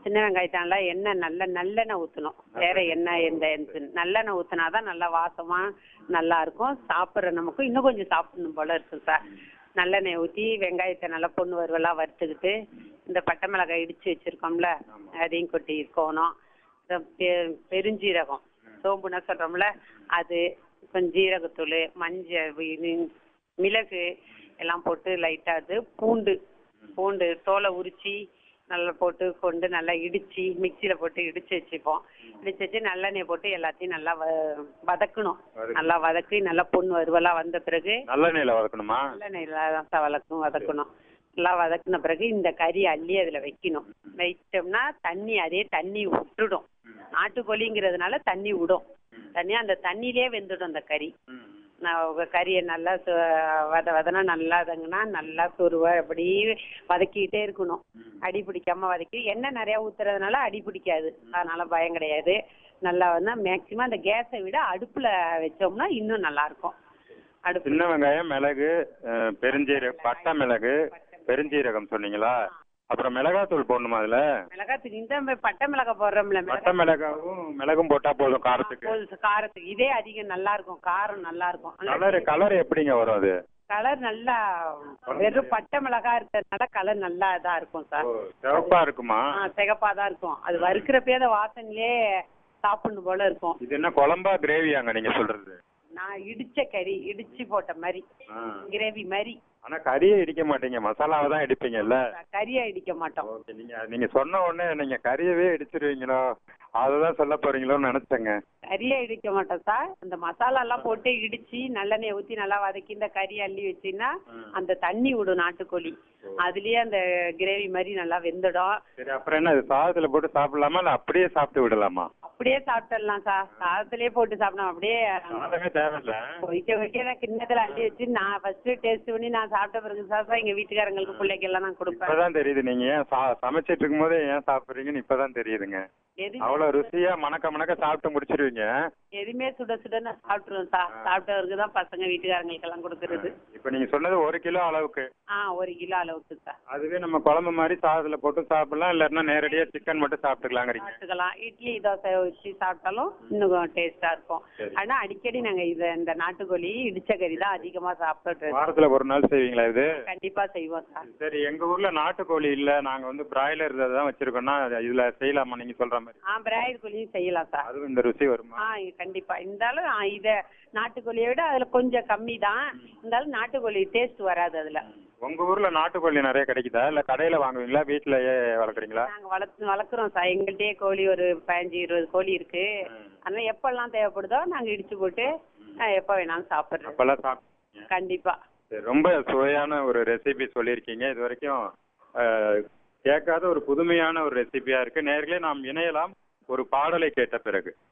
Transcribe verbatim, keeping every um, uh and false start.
சின்ன வெங்காயத்தை நல்லா எண்ணெய் நல்ல நல்லெண்ணெய் ஊற்றணும். வேற எண்ணெய் எந்த எந்த- நல்லெண்ணெய் ஊற்றினாதான் நல்லா வாசமா நல்லா இருக்கும். சாப்பிட்ற நமக்கு இன்னும் கொஞ்சம் சாப்பிடணும் போல இருக்கும் சார். நல்லெண்ணெய் ஊற்றி வெங்காயத்தை நல்லா பொண்ணு வறுவலாக வறுத்துக்கிட்டு இந்த பட்டை மிளகாய் இடிச்சு வச்சிருக்கோம்ல அதையும் கொட்டி இருக்கணும். அப்புறம் பெ- பெருஞ்சீரகம் சோம்புன்னா சொல்றோம்ல அது, கொஞ்சம் ஜீரகத்தூள், மஞ்சள், இது, மிளகு எல்லாம் போட்டு லைட்டா அது பூண்டு பூண்டு தோலை உரிச்சு நல்லா போட்டு கொண்டு நல்லா இடிச்சு மிக்சியில போட்டு இடிச்சு வச்சுப்போம். இடிச்சு வச்சு நல்லெண்ணெய் போட்டு எல்லாத்தையும் நல்லா வ- வதக்கணும். நல்லா வதக்கி நல்லா பொண்ணு வறுவலா வந்த பிறகு நல்லெண்ணெயில வதக்கணுமா? நல்லெண்ணெயில தான் வதக்கணும் வதக்கணும் நல்லா வதக்குன பிறகு இந்த கறி அள்ளி அதுல வைக்கணும். வைத்தோம்னா தண்ணி அதே தண்ணி விட்டுடும். நாட்டுக்கோழிங்கிறதுனால தண்ணி விடும். தண்ணி அந்த தண்ணியிலே வெந்துடும் அந்த கறி. நான் உங்க கறியை நல்லா சு- வத வதனா நல்லா வதங்கினா நல்லா சுருவ அப்படி வதக்கிக்கிட்டே இருக்கணும். அடி பிடிக்காம வதக்கி எண்ணெய் நிறைய ஊத்துறதுனால அடி பிடிக்காது. அதனால பயம் கிடையாது. நல்லா வந்து மேக்சிமம் அந்த கேஸை விட அடுப்புல வச்சோம்னா இன்னும் நல்லா இருக்கும். அடுப்பு சின்ன வெங்காயம், மிளகு, அஹ், பெருஞ்சீரகம், பட்டை மிளகு, பெருஞ்சீரகம் சொன்னீங்களா? அப்புறம் மிளகாத்தூள் போடணுமா அதுல? மிளகாத்துக்கு இந்த பட்டை மிளகாய் போடுறோம்ல பட்டை மிளகாவும் மிளகும் போட்டா போதும் காரத்துக்கு. மிளகாய் காரத்துக்கு இதே அதிகம் நல்லா இருக்கும். காரம் நல்லா இருக்கும். கலர் கலர் எப்படிங்க வரும் அது? கலர் நல்லா வெறும் பட்டை மிளகா இருக்கிறதுனால கலர் நல்லா இதா இருக்கும் சார். சிவப்பா இருக்குமா? ஆ சிகப்பா தான் இருக்கும். அது வறுக்கிறப்பே அந்த வாசனையிலே சாப்பிடணும் போல இருக்கும். இது என்ன குழம்பா கிரேவியாங்க நீங்க சொல்றது? நான் இடிச்ச கறி இடிச்சு போட்ட மாதிரி கிரேவி மாதிரி. ஆனா கறியை இடிக்க மாட்டீங்க, மசாலாவை தான் இடிப்பீங்கல்ல? கறியா இடிக்க மாட்டோம். ஓகே, நீங்க நீங்க சொன்ன உடனே நீங்க கறியவே இடிச்சிருவீங்களோ அதுதான் சொல்ல போறீங்களோன்னு நினைச்சேங்க. கறியா இடிக்க மாட்டோம் சார். அந்த மசாலா எல்லாம் போட்டு இடிச்சு நல்லெண்ணெய் ஊத்தி நல்லா வதக்கி இந்த கறி அள்ளி வச்சீங்கன்னா அந்த தண்ணி விடும் நாட்டுக்கோழி. அதுலயே அந்த கிரேவி மாதிரி நல்லா வெந்துடும். சரி, அப்புறம் என்ன இது சாதத்துல போட்டு சாப்பிடலாமா இல்ல அப்படியே சாப்பிட்டு விடலாமா? அப்படியே சாப்பிட்டுடலாம் சார். சாதத்திலேயே போட்டு சாப்பிடலாம். அப்படியே சாதமே தேவையில்ல. பொய்க்க வைக்க கிண்ணத்துல அள்ளி வச்சு நான் ஃபர்ஸ்ட் டேஸ்ட் பண்ணி நான் சாப்பிட்ட பிறகு சார் எங்க வீட்டுக்காரங்களுக்கு பிள்ளைக்கு எல்லாம் நான் கொடுப்பேன். இப்பதான் தெரியுது நீங்க ஏன் சா- சமைச்சிட்டு இருக்கும் போதே ஏன் சாப்பிடுறீங்கன்னு இப்பதான் தெரியுதுங்க. எது அவ்வளவு ருசியா மணக்க மணக்க சாப்பிட்டு முடிச்சிருவீங்க. எதுவுமே சுட சுட நான் சாப்பிட்டுருவேன் சார். சாப்பிட்டவருக்கு தான் பசங்க வீட்டுக்காரங்களுக்கு எல்லாம் கொடுக்கறது. இப்ப நீங்க சொன்னது ஒரு கிலோ அளவுக்கு. ஆ ஒரு கிலோ அளவுக்கு சார். அதுவே நம்ம குழம்பு மாதிரி சாதத்துல போட்டு சாப்பிடலாம், இல்லன்னா நேரடியா சிக்கன் மட்டும் சாப்பிட்டுக்கலாங்கிறீங்க. சாப்பிட்டுக்கலாம். இட்லி தோசை வச்சு சாப்பிட்டாலும் இன்னும் டேஸ்டா இருக்கும். ஆனா அடிக்கடி நாங்க இத இந்த நாட்டுக்கோழி இடிச்ச கறி தான் அதிகமா சாப்பிட்டு வாரத்துல ஒரு நாள் செய்வீங்களா இது? கண்டிப்பா செய்வோம் சார். சரி, எங்க ஊர்ல நாட்டுக்கோழி இல்ல, நாங்க வந்து பிராய்லர் தான் வச்சிருக்கோம்னா இதுல செய்யலாமா நீங்க சொல்ற மாதிரி? ஆ பிராய்லர் கோழியும் செய்யலாம் சார். அதுவும் இந்த ருசி வருமா? ஆ கண்டிப்பா. இருந்தாலும் ஆ, இத நாட்டுக்கோழியை விட அதுல கொஞ்சம் கம்மி தான். இருந்தாலும் நாட்டுக்கோழி டேஸ்ட் வராது அதுல. உங்க ஊர்ல நாட்டுக்கோழி நிறைய கிடைக்குதா இல்ல கடையில வாங்குவீங்களா, வீட்லயே வளர்க்குறீங்களா? நாங்க வளர்த்து வளர்க்குறோம் சார். எங்கள்கிட்டயே கோழி ஒரு பதினஞ்சு இருபது கோழி இருக்கு. அதனால எப்பெல்லாம் தேவைப்படுதோ நாங்க இடிச்சு போட்டு ஆ, எப்ப வேணாலும் சாப்பிடுறோம். அப்பெல்லாம் சாப்பிட்டீங்க? கண்டிப்பா. சரி, ரொம்ப சுவையான ஒரு ரெசிபி சொல்லியிருக்கீங்க. இது வரைக்கும் அஹ், கேட்காத ஒரு புதுமையான ஒரு ரெசிபியா இருக்கு. நேர்களே நாம் இணையலாம் ஒரு பாடலை கேட்ட பிறகு.